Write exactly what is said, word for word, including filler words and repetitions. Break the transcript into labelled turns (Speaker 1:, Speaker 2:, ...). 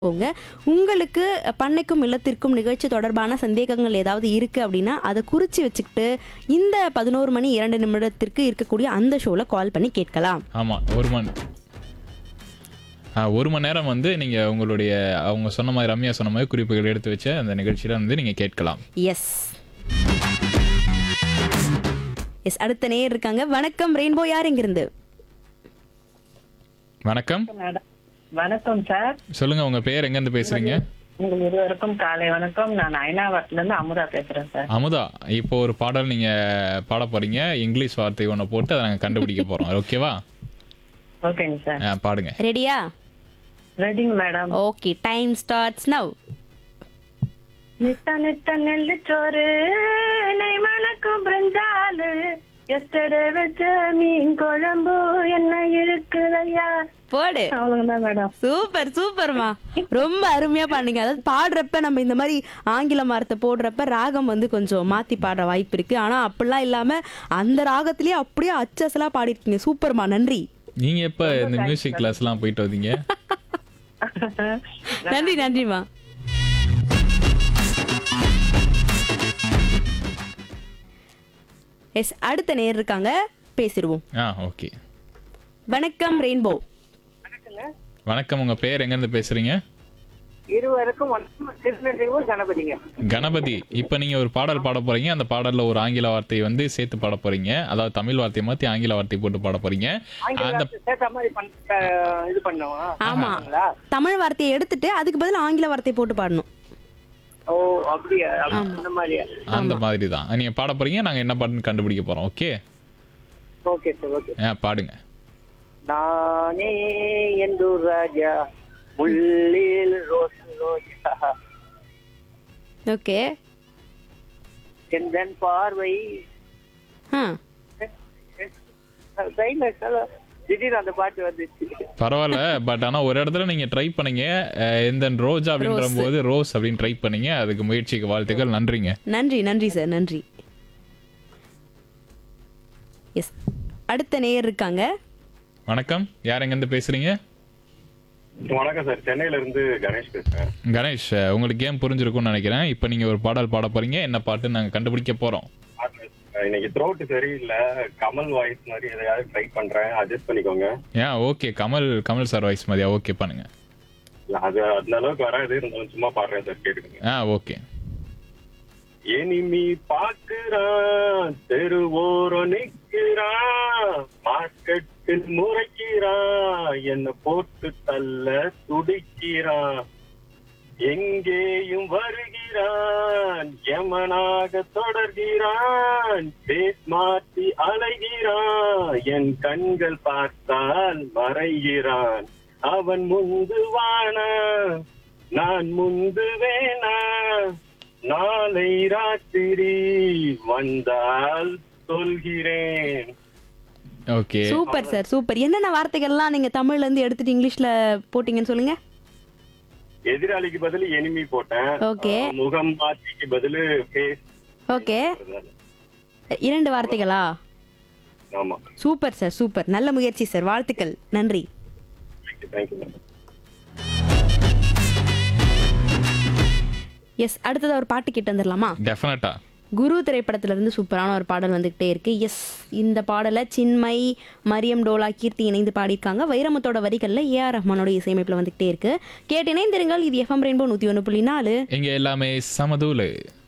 Speaker 1: போங்க. உங்களுக்கு பண்ணைக்கும் இல்லத்திற்கும் நிகழ்ச்சி தொடர்பான சந்தேகங்கள் ஏதாவது இருக்கு அப்படின்னா, அத குறிச்சு வச்சுக்கிட்டு, இந்த பதினொன்று மணி இரண்டு நிமிடத்திற்கு இருக்கக்கூடிய அந்த ஷோல கால் பண்ணி கேட்கலாம்.
Speaker 2: ஆமா. ஒரு மணி ஆ ஒரு மணி நேரம் வந்து நீங்க உங்களுடைய அவங்க சொன்ன மாரி ரம்யா சொன்ன மாரி குறிப்புகள் எடுத்து வச்ச அந்த நிகழ்ச்சியில வந்து நீங்க கேட்கலாம்.
Speaker 1: எஸ். எஸ். அடுத்த நேயர் இருக்காங்க. வணக்கம் ரெயின்போ, யார் எங்கிருந்து?
Speaker 2: வணக்கம்.
Speaker 3: மேடம் வணக்கம் சார்.
Speaker 2: சொல்லுங்க, உங்க பேர் எங்க இருந்து பேசுறீங்க?
Speaker 3: உங்கள் இருவருக்கும் காலை வணக்கம். நான் ஐநாவரத்துல இருந்து அமுதா பேசுறேன் சார்.
Speaker 2: அமுதா, இப்போ ஒரு பாடல் நீங்க பாட போறீங்க. இங்கிலீஷ் வார்த்தை ஒண்ணு போட்டு அதை நாங்க கண்டுபிடிக்க போறோம். ஓகேவா?
Speaker 3: ஓகேங்க சார்.
Speaker 2: ஆ, பாடுங்க.
Speaker 1: ரெடியா?
Speaker 3: ரெடிங்க madam.
Speaker 1: Okay, time starts now.
Speaker 3: நித்த நித்த நெல்லு சோறு நெய் மணக்கும் பிரிஞ்சாலு எஸ்டர்டே வச்ச மீன் குழம்பு என்ன இருக்குதையா.
Speaker 1: போடு.
Speaker 3: அவ்வளவுதான் மேடம்.
Speaker 1: சூப்பர் சூப்பர்மா, ரொம்ப அருமையா பண்ணீங்க. அதாவது பாடுறப்ப நம்ம இந்த மாதிரி ஆங்கில வார்த்தை போடுறப்ப ராகம் வந்து கொஞ்சம் மாத்தி பாடுற வாய்ப்பு இருக்கு. ஆனா அப்படிலாம் இல்லாம அந்த ராகத்திலேயே அப்படியே அச்சசலா பாடிருக்கீங்க. சூப்பர்மா, நன்றி.
Speaker 2: நீங்க எப்ப இந்த மியூசிக் கிளாஸ் எல்லாம் போயிட்டு வந்தீங்க?
Speaker 1: நன்றி நன்றிமா. எஸ், அடுத்த நேர் இருக்காங்க, பேசிடுவோம்.
Speaker 2: ஆ, ஓகே.
Speaker 1: வணக்கம் ரெயின்போ.
Speaker 2: வணக்கம், உங்க பேர் எங்க இருந்து பேசுறீங்க?
Speaker 3: இருவருக்கும் திருநெல்வேலி கணபதிங்க.
Speaker 2: கணபதி, இப்ப நீங்க ஒரு பாடல் பாட போறீங்க. அந்த பாடல்ல ஒரு ஆங்கில வார்த்தையை வந்து சேர்த்து பாட போறீங்க. அதாவது தமிழ் வார்த்தையை மாத்தி ஆங்கில வார்த்தை போட்டு பாட போறீங்க. அந்த
Speaker 3: இது பண்ணுவா.
Speaker 1: ஆமா, தமிழ் வார்த்தையை எடுத்துட்டு அதுக்கு பதில் ஆங்கில வார்த்தை போட்டு பாடணும்.
Speaker 3: ஓ அப்படியா? அந்த மாதிரியா?
Speaker 2: அந்த மாதிரி தான் நீங்க பாட போறீங்க. நாங்க என்ன பாட்டுன்னு கண்டுபிடிக்க போறோம். Okay
Speaker 3: okay sir. ஓகே.
Speaker 2: ஆ, பாடுங்க.
Speaker 3: நானே என்று ராஜா முள்ளில் ரோஸ் ரோஜா
Speaker 1: ஓகே.
Speaker 3: எந்தன் பார்வை
Speaker 1: ஆ,
Speaker 3: திடீர்னு அந்த பாட்டு வந்துச்சு.
Speaker 2: பரவாயில்ல. பட் ஆனா ஒரு இடத்துல நீங்க ட்ரை பண்ணீங்க. அஹ், இந்த ரோஜா அப்படின்ற போது ரோஸ் அப்படின்னு ட்ரை பண்ணீங்க. அதுக்கு முயற்சிக்கு வாழ்த்துக்கள். நன்றிங்க.
Speaker 1: நன்றி நன்றி சார், நன்றி. எஸ், அடுத்த நேயர் இருக்காங்க.
Speaker 2: வணக்கம், யார் எங்க இருந்து பேசுறீங்க?
Speaker 4: வணக்கம் சார், சென்னையில இருந்து கணேஷ் பேசுறேன்.
Speaker 2: கணேஷ், உங்களுக்கு கேம் புரிஞ்சிருக்கும்னு நினைக்கிறேன். இப்போ நீங்க ஒரு பாடல் பாட போறீங்க. என்ன பாட்டு நாங்க கண்டுபிடிக்க போறோம்.
Speaker 4: இன்னைக்கு த்ரோட் சரியில்லை, கமல் வாய்ஸ் மாதிரி எதையாவது ட்ரை பண்றேன், அட்ஜஸ்ட் பண்ணிக்கோங்க.
Speaker 2: ஏன், okay. Kamal Kamal sir voice மாதிரியா? ஓகே, பண்ணுங்க.
Speaker 4: அது அந்த அளவுக்கு வராது, இருந்தாலும் சும்மா பாடுறேன் சார், கேட்டுக்கோங்க.
Speaker 2: ஆ, ஓகே.
Speaker 4: எனிமி பாக்குறான், தெருவோரம் நிக்கிறான், மார்க்கெட்டில் முறைக்கிறான், என்ன போட்டு தள்ள துடிக்கிறான், எங்கேயும் வருகிறான், யமனாக தொடர்கிறான், பேஸ் மாற்றி அலைகிறான், என் கண்கள் பார்த்தால் மறைகிறான், அவன் முந்துவானா நான் முந்துவேனா, நாளை ராத்திரி வந்தால் சொல்கிறேன்.
Speaker 2: Okay,
Speaker 1: super sir, super. என்னென்ன வார்த்தைகள்லாம் நீங்க தமிழ்ல இருந்து எடுத்துட்டு இங்கிலீஷ்ல போட்டீங்கன்னு சொல்லுங்க.
Speaker 4: எதிராளிக்கு பதில் எனிமி போட்டேன்.
Speaker 1: ஓகே.
Speaker 4: அஹ், முகம் மாற்றிக்கு பதில் ஃபேஸ்.
Speaker 1: ஓகே, இரண்டு வார்த்தைகளா?
Speaker 4: ஆமா.
Speaker 1: Super sir, super. நல்ல முயற்சி சார், வாழ்த்துக்கள். நன்றி.
Speaker 4: Thank you ma'am.
Speaker 1: எஸ், அடுத்தது ஒரு பாட்டு கேட்டு வந்துடலாமா?
Speaker 2: டெஃபினட்டா.
Speaker 1: குரு திரைப்படத்துல இருந்து சூப்பரான ஒரு பாடல் வந்துகிட்டே இருக்கு. எஸ், இந்த பாடலை சின்மய், மரியம் டோலா, கீர்த்தி இணைந்து பாடியிருக்காங்க. வைரமுத்தோட வரிகளில் ஏ ஆர் ரஹ்மானோட இசையமைப்பில் வந்துகிட்டே இருக்கு. கேட்டு இணைந்திருங்கள். இது எஃப்எம் ரெயின்போ நூற்றி ஒன்று புள்ளி நாலு.
Speaker 2: இங்க எல்லாமே சமதூளு.